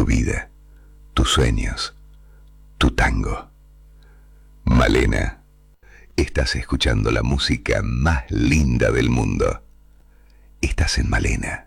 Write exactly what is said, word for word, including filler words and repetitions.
vida, tus sueños, tu tango. Malena, estás escuchando la música más linda del mundo. Estás en Malena.